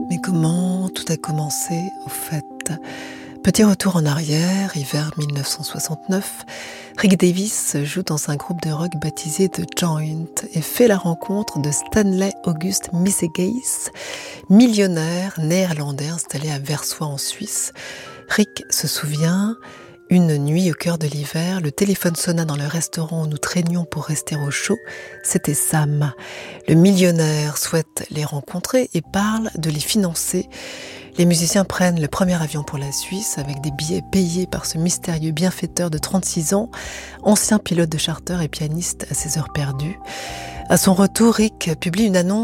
Mais comment tout a commencé, au fait? Petit retour en arrière, hiver 1969, Rick Davies joue dans un groupe de rock baptisé The Joint et fait la rencontre de Stanley August Missegeis, millionnaire néerlandais installé à Versoix en Suisse. Rick se souvient, une nuit au cœur de l'hiver, le téléphone sonna dans le restaurant où nous traînions pour rester au chaud. C'était Sam. Le millionnaire souhaite les rencontrer et parle de les financer. Les musiciens prennent le premier avion pour la Suisse avec des billets payés par ce mystérieux bienfaiteur de 36 ans, ancien pilote de charter et pianiste à ses heures perdues. À son retour, Rick publie une annonce